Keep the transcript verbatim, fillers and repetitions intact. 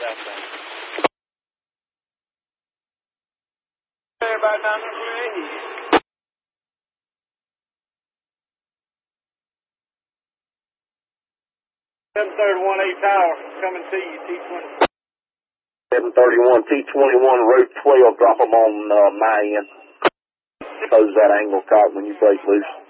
Everybody down there where they is. seven thirty-one A Tower, coming to you, T twenty. seven thirty-one T twenty-one, road twelve, drop them on uh, my end. Close that angle cock when you break loose.